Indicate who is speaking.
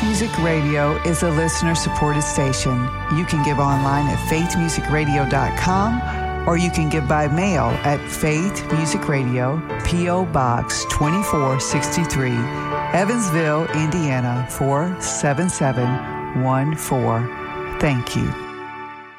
Speaker 1: Music Radio is a listener-supported station. You can give online at faithmusicradio.com, or you can give by mail at Faith Music Radio, P.O. Box 2463, Evansville, Indiana 47714. Thank you.